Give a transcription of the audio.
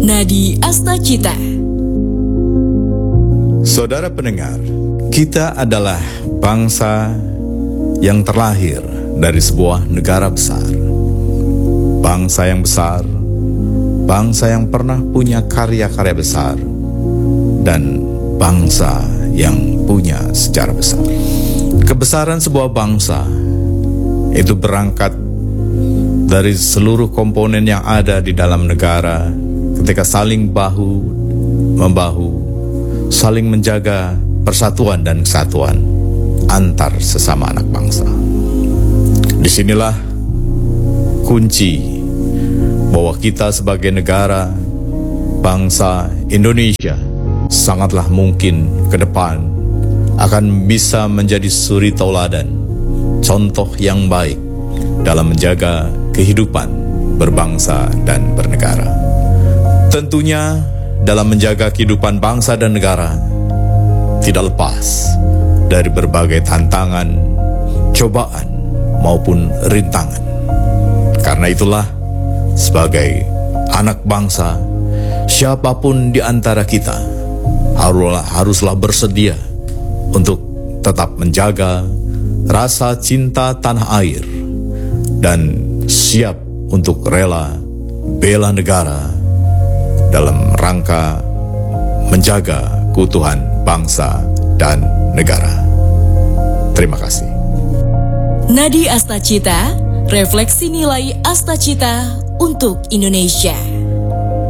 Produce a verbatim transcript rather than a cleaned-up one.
Nadi Astacita. Saudara pendengar, kita adalah bangsa yang terlahir dari sebuah negara besar. Bangsa yang besar, bangsa yang pernah punya karya-karya besar, dan bangsa yang punya sejarah besar. Kebesaran sebuah bangsa itu berangkat dari seluruh komponen yang ada di dalam negara ketika saling bahu-membahu, saling menjaga persatuan dan kesatuan antar sesama anak bangsa. Disinilah kunci bahwa kita sebagai negara bangsa Indonesia sangatlah mungkin ke depan akan bisa menjadi suri tauladan, contoh yang baik dalam menjaga kehidupan berbangsa dan bernegara. Tentunya dalam menjaga kehidupan bangsa dan negara tidak lepas dari berbagai tantangan, cobaan maupun rintangan. Karena itulah sebagai anak bangsa, siapapun di antara kita haruslah, haruslah bersedia untuk tetap menjaga rasa cinta tanah air dan siap untuk rela bela negara dalam rangka menjaga keutuhan bangsa dan negara. Terima kasih. Nadi Astacita, refleksi nilai Astacita untuk Indonesia.